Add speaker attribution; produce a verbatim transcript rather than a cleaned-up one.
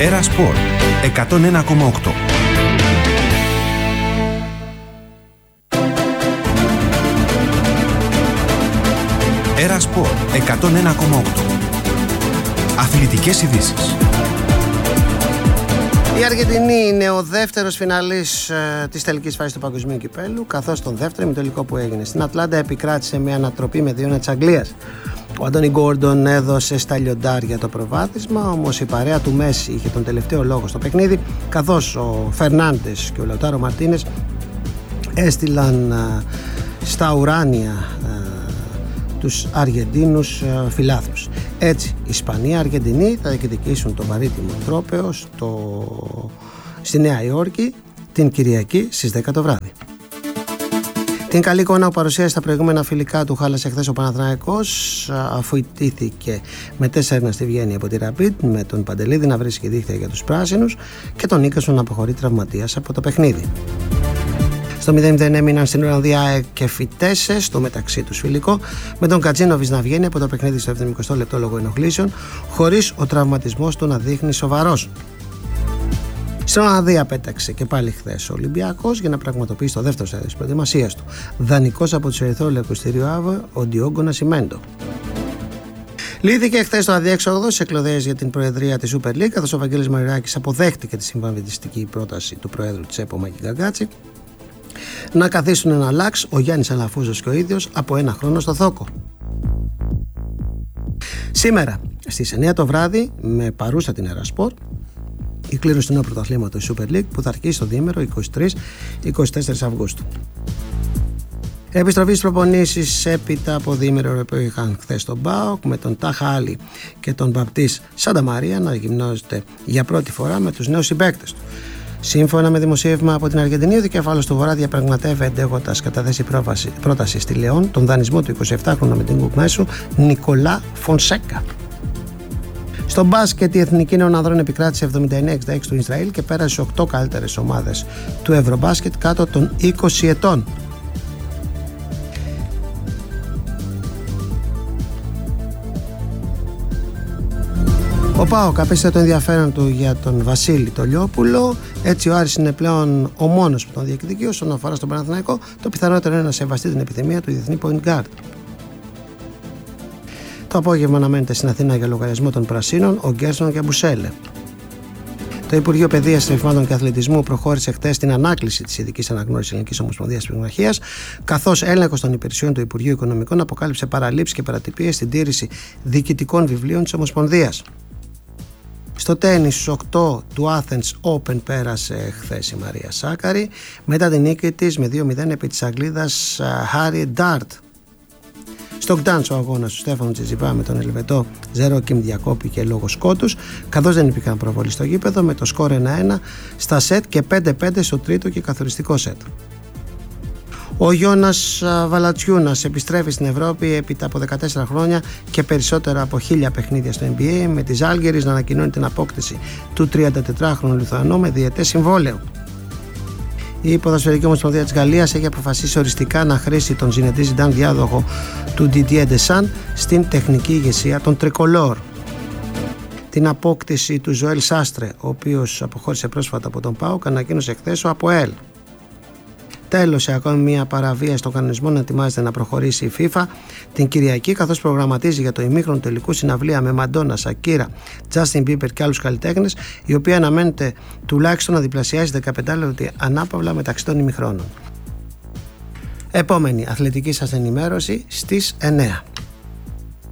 Speaker 1: Έρα Σπορ εκατόν ένα κόμμα οκτώ. Έρα Σπορ εκατόν ένα κόμμα οκτώ. Αθλητικές ειδήσεις.
Speaker 2: Η Αργεντινή είναι ο δεύτερος φιναλής ε, της τελικής φάσης του Παγκοσμίου Κυπέλλου, καθώς τον δεύτερο ημιτελικό που έγινε στην Ατλάντα επικράτησε με ανατροπή με δύο ένα της Αγγλίας. Ο Άντονι Γκόρντον έδωσε στα λιοντάρια το προβάδισμα, όμως η παρέα του Μέση είχε τον τελευταίο λόγο στο παιχνίδι, καθώς ο Φερνάντες και ο Λαουτάρο Μαρτίνες έστειλαν ε, στα ουράνια ε, τους Αργεντίνους ε, φιλάθλους. Έτσι, η Ισπανία-Αργεντινή θα διεκδικήσουν το βαρύτιμο τρόπαιο στο... στη Νέα Υόρκη την Κυριακή στις δέκα το βράδυ. Την καλή εικόνα που παρουσίασε στα προηγούμενα φιλικά του χάλασε χθες ο Παναθηναϊκός, αφού ιτήθηκε με τέσσερα ένα στη Βιέννη από τη Ραπίντ, με τον Παντελίδη να βρίσκει δίχτυα για τους πράσινους και τον Νίκασον να αποχωρεί τραυματίας από το παιχνίδι. Στο μηδέν μηδέν έμειναν στην Ολλανδία και Φιτέσσε, στο μεταξύ τους φιλικό, με τον Κατζίνοβιτς να βγαίνει από το παιχνίδι στο εβδομηκοστό λεπτό λόγω ενοχλήσεων, χωρίς ο τραυματισμός του να δείχνει σοβαρός. Στην Ολλανδία πέταξε και πάλι χθες ο Ολυμπιακός για να πραγματοποιήσει το δεύτερο στάδιο της προετοιμασίας του. Δανεικός από τους ερυθρόλευκους στη Ριοάβο, ο Ντιόγκο Νασιμέντο. Λύθηκε χθες το αδιέξοδο στις εκλογές για την προεδρία της Super League, καθώς ο Βαγγέλης Μαρινάκης αποδέχτηκε τη συμβιβαστική πρόταση του προέδρου της ΕΠΟ Μάκη Γκαγκάτση να καθίσουν ένα λάξ ο Γιάννης Αλαφούζος και ο ίδιος από ένα χρόνο στο Θόκο. Σήμερα στις εννιά το βράδυ, με παρούσα την Έρα Σπορ, η κλήρωση του νέου πρωταθλήματος Super League που θα αρχίσει το διήμερο είκοσι τρεις με είκοσι τέσσερα Αυγούστου. Επιστροφή στις προπονήσεις έπειτα από διήμερο που είχαν χθες τον ΠΑΟΚ, με τον Τάχα Άλλη και τον Μπαπτής Σάντα Μαρία να γυμνάζεται για πρώτη φορά με τους νέους συμπαίκτες του. Σύμφωνα με δημοσίευμα από την Αργεντινή, ο δικέφαλος του Βορρά διαπραγματεύεται έχοντας καταθέσει πρόταση στη Λεόν τον δανεισμό του εικοσιεπτάχρονου αμυντικού μέσου Νικολά Φονσέκα. Στο μπάσκετ, η Εθνική Νέων Ανδρών επικράτησε εβδομήντα εννέα εξήντα έξι του Ισραήλ και πέρασε στις οκτώ καλύτερες ομάδες του Ευρωμπάσκετ κάτω των είκοσι ετών. Ο ΠΑΟΚ απέστειλε το ενδιαφέρον του για τον Βασίλη το Λιόπουλο. Έτσι ο Άρης είναι πλέον ο μόνος που τον διεκδικεί. Όσον αφορά στον Παναθηναϊκό, το πιθανότερο είναι να σεβαστεί την επιθυμία του διεθνή point guard. Το απόγευμα αναμένεται στην Αθήνα για λογαριασμό των Πρασίνων ο Γκέρσον και Μπουσέλε. Το Υπουργείο Παιδείας, Ρυθμάτων και Αθλητισμού προχώρησε χθες στην ανάκληση της ειδικής αναγνώρισης Ελληνικής Ομοσπονδίας Πυγμαχίας, καθώς έλεγχος των υπηρεσιών του Υπουργείου Οικονομικών αποκάλυψε παραλήψεις και παρατυπίες στην τήρηση διοικητικών βιβλίων της Ομοσπονδίας. Στο τένις, στους οκτώ του Athens Open πέρασε χθες η Μαρία Σάκαρη μετά την νίκη της με δύο μηδέν επί της Αγγλίδας Harry Dart. Στο Gdansk ο αγώνας του Στέφανου Τσιτσιπά με τον Ελβετό Ζερόκιμ διακόπηκε λόγω σκότους, καθώς δεν υπήρχαν προβολή στο γήπεδο, με το σκορ ένα ένα στα σετ και πέντε πέντε στο τρίτο και καθοριστικό σετ. Ο Γιώνας Βαλατσιούνας επιστρέφει στην Ευρώπη έπειτα από δεκατέσσερα χρόνια και περισσότερα από χίλια παιχνίδια στο N B A, με τη Ζάλγκιρις να ανακοινώνει την απόκτηση του τριαντατετράχρονου Λιθουανού με διετές συμβόλαιο. Η Ποδοσφαιρική Ομοσπονδία της Γαλλίας έχει αποφασίσει οριστικά να χρήσει τον Ζινεντίν Ζιντάν διάδοχο του Didier Deschamps στην τεχνική ηγεσία των Τρικολόρ. Την απόκτηση του Ζωέλ Σάστρε, ο οποίος αποχώρησε πρόσφατα από τον ΠΑΟΚ, ανακοίνωσε χθες ο ΑΠΟΕΛ. Τέλος, σε ακόμη μια παραβίαση των κανονισμών ετοιμάζεται να προχωρήσει η FIFA την Κυριακή, καθώς προγραμματίζει για το ημίχρονο τελικού συναυλία με Μαντόνα, Σακύρα, Justin Bieber και άλλους καλλιτέχνες, η οποία αναμένεται τουλάχιστον να διπλασιάσει δεκαπέντε λεπτά ανάπαυλα μεταξύ των ημιχρόνων. Επόμενη αθλητική σας ενημέρωση στις εννιά.